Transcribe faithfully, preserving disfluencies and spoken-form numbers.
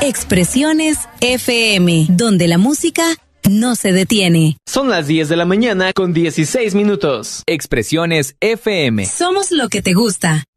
Expresiones F M, donde la música no se detiene. Son las diez de la mañana con dieciséis minutos. Expresiones F M. Somos lo que te gusta.